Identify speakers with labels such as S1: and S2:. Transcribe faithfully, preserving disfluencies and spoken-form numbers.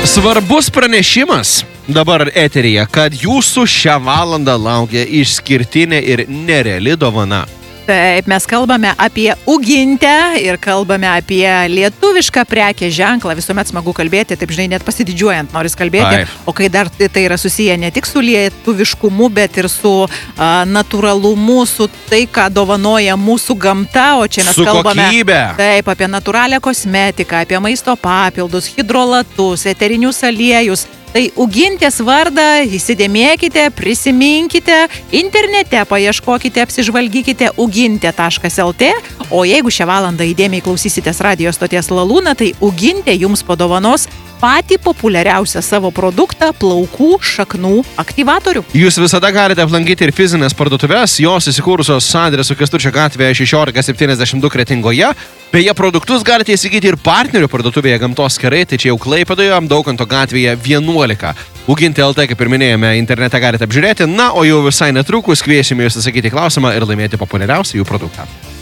S1: Svarbus pranešimas dabar eteryje, kad jūsų šią valandą laukia išskirtinė ir nereali dovana.
S2: Taip, mes kalbame apie Ugintę ir kalbame apie lietuvišką prekės ženklą. Visuomet smagu kalbėti, taip žinai, net pasididžiuojant noris kalbėti.
S1: Taip.
S2: O kai dar tai yra susiję ne tik su lietuviškumu, bet ir su a, natūralumu, su tai, ką dovanoja mūsų gamta. O čia mes
S1: Su
S2: kalbame
S1: kokybe.
S2: taip, apie natūralią kosmetiką, apie maisto papildus, hidrolatus, eterinius aliejus. Tai Ugintės vardą įsidėmėkite, prisiminkite, internete paieškokite, apsižvalgykite ugintė taškas lt, o jeigu šią valandą įdėmiai klausysitės radijo stoties Lalūna, tai Ugintė jums padovanos patį populiariausią savo produktą – plaukų šaknų aktyvatorių.
S1: Jūs visada galite aplankyti ir fizinės parduotuvės, jos įsikūrusios adresu Kęstučio gatvėje šešiolika septyniasdešimt du Kretingoje. Beje, produktus galite įsigyti ir partnerių parduotuvėje Gamtos karai, tai čia jau Klaipėdoje, Daukanto gatvėje vienuolika. Ugintė L T, kaip ir minėjome, internete galite apžiūrėti, na, o jau visai netrukus kviesime jūs atsakyti klausimą ir laimėti populiariausią jų produktą.